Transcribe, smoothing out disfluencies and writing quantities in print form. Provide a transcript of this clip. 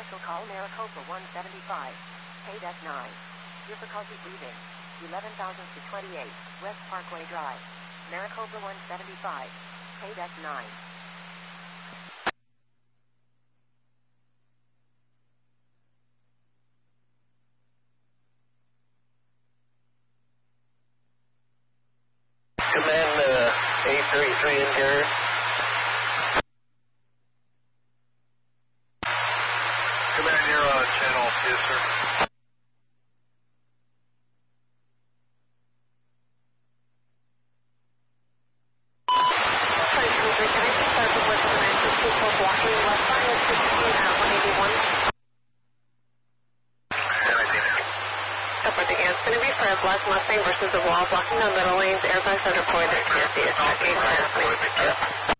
Commercial call Maricopa 175. Paid at 9. Difficulty breathing. 11,000 to 28. West Parkway Drive. Maricopa 175. Paid at 9. Command 833 interior. Command, you're on channel 2, sir. It's going to be for a Black Mustang versus the wall blocking on middle lanes. Airbags are deployed. There's TSC is checking.